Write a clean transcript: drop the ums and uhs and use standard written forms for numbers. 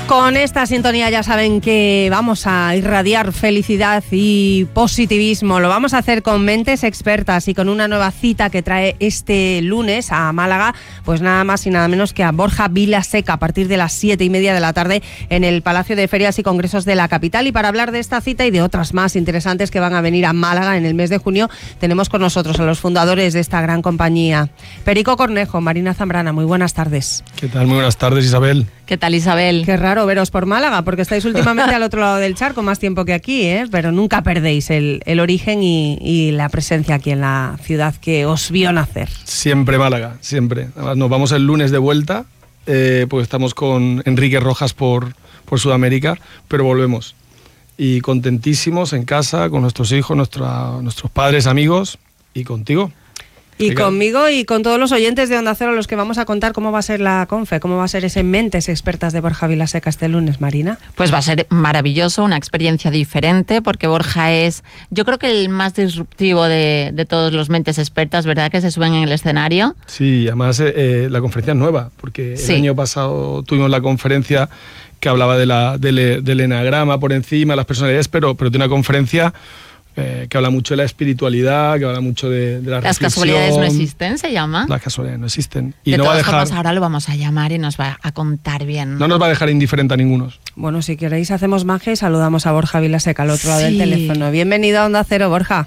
Con esta sintonía ya saben que vamos a irradiar felicidad y positivismo. Lo vamos a hacer con mentes expertas y con una nueva cita que trae este lunes a Málaga, pues nada más y nada menos que a Borja Vilaseca a partir de las 7:30 de la tarde en el Palacio de Ferias y Congresos de la capital. Y para hablar de esta cita y de otras más interesantes que van a venir a Málaga en el mes de junio, tenemos con nosotros a los fundadores de esta gran compañía. Perico Cornejo, Marina Zambrana, muy buenas tardes. ¿Qué tal? Muy buenas tardes, Isabel. ¿Qué tal, Isabel? Qué raro veros por Málaga, porque estáis últimamente al otro lado del charco, más tiempo que aquí, pero nunca perdéis el origen y la presencia aquí en la ciudad que os vio nacer. Siempre Málaga, siempre. Además, nos vamos el lunes de vuelta, pues estamos con Enrique Rojas por Sudamérica, pero volvemos. Y contentísimos en casa, con nuestros hijos, nuestros padres, amigos y contigo. Y conmigo y con todos los oyentes de Onda Cero, a los que vamos a contar cómo va a ser la confe, cómo va a ser ese Mentes Expertas de Borja Vilaseca este lunes, Marina. Pues va a ser maravilloso, una experiencia diferente, porque Borja es, yo creo que el más disruptivo de todos los Mentes Expertas, ¿verdad? Que se suben en el escenario. Sí, además la conferencia es nueva, porque sí. El año pasado tuvimos la conferencia que hablaba del enagrama por encima, las personalidades, pero tiene una conferencia que habla mucho de la espiritualidad, que habla mucho de la reflexión. Las casualidades no existen, se llama. Las casualidades no existen. Y de no todas va a dejar, formas, ahora lo vamos a llamar y nos va a contar bien. No nos va a dejar indiferente a ninguno. Bueno, si queréis hacemos magia y saludamos a Borja Vilaseca al otro lado del Sí. teléfono. Bienvenido a Onda Cero, Borja.